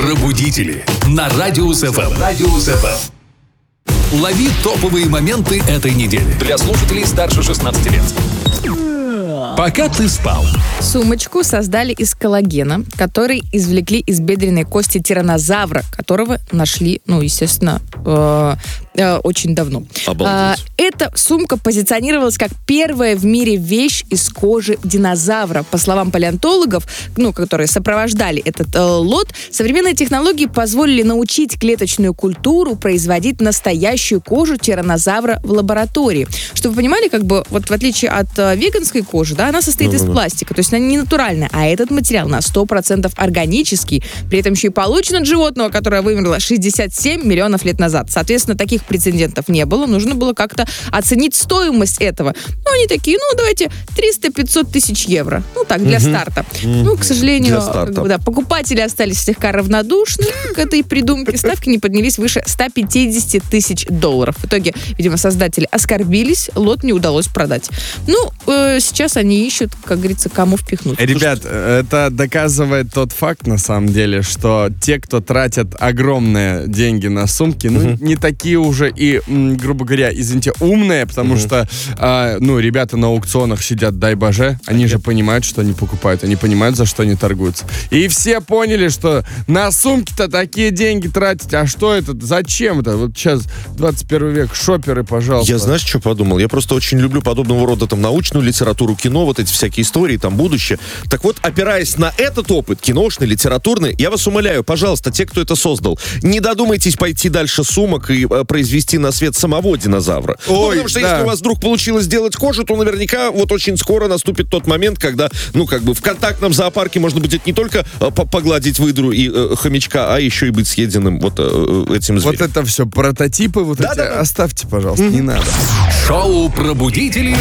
Пробудители на Радиус ФМ. Лови топовые моменты этой недели. Для слушателей старше 16 лет. Пока ты спал. Сумочку создали из коллагена, который извлекли из бедренной кости тираннозавра, которого нашли, естественно, очень давно. Обалдеть. Эта сумка позиционировалась как первая в мире вещь из кожи динозавра. По словам палеонтологов, которые сопровождали этот лот, современные технологии позволили научить клеточную культуру производить настоящую кожу тираннозавра в лаборатории. Чтобы вы понимали, в отличие от веганской кожи, она состоит из пластика, то есть она не натуральная, а этот материал на 100% органический, при этом еще и получен от животного, которое вымерло 67 миллионов лет назад. Соответственно, таких прецедентов не было, нужно было как-то оценить стоимость этого. Они такие, давайте 300-500 тысяч евро. Для старта. К сожалению, покупатели остались слегка равнодушны к этой придумке. Ставки не поднялись выше 150 тысяч долларов. В итоге, видимо, создатели оскорбились, лот не удалось продать. Сейчас они ищут, как говорится, кому впихнуть. Ребят, это доказывает тот факт, на самом деле, что те, кто тратят огромные деньги на сумки, не такие уже и, грубо говоря, извините, умные, потому что, ребята на аукционах сидят, дай боже, они же понимают, что они покупают, они понимают, за что они торгуются. И все поняли, что на сумки-то такие деньги тратить, а что это, зачем это? Вот сейчас 21 век, шоперы, пожалуйста. Я, знаешь, что подумал? Я просто очень люблю подобного рода научную литературу, кино, вот эти всякие истории, будущее. Так вот, опираясь на этот опыт, киношный, литературный, я вас умоляю, пожалуйста, те, кто это создал, не додумайтесь пойти дальше сумок и произвести на свет самого динозавра. Потому что если у вас вдруг получилось сделать кожу, то наверняка очень скоро наступит тот момент, когда, в контактном зоопарке можно будет не только погладить выдру и хомячка, а еще и быть съеденным этим зверем. Вот это все прототипы, оставьте, пожалуйста, не надо. Шоу «Пробудители»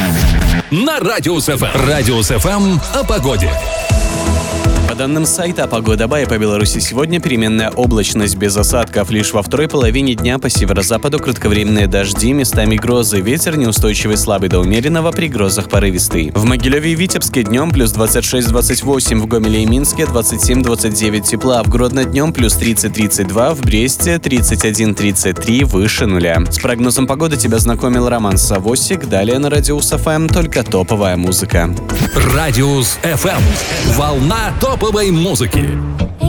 на Радиус ФМ. Радиус ФМ о погоде. По данным сайта «Погода Бай» по Беларуси сегодня переменная облачность без осадков. Лишь во второй половине дня по северо-западу кратковременные дожди, местами грозы. Ветер неустойчивый слабый до умеренного, при грозах порывистый. В Могилеве и Витебске днем плюс 26-28, в Гомеле и Минске 27-29 тепла, в Гродно днем плюс 30-32, в Бресте 31-33, выше нуля. С прогнозом погоды тебя знакомил Роман Савосик. Далее на Радиус ФМ только топовая музыка. Радиус ФМ. Волна топовой музыки.